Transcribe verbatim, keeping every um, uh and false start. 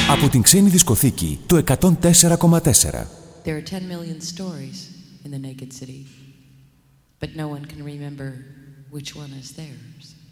Από την ξένη δισκοθήκη του εκατόν τέσσερα κόμμα τέσσερα. There are ten million stories in the naked city, but no one can remember which one is theirs.